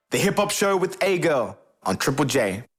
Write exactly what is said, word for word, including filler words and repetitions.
The Hip Hop Show with A-Girl on Triple J.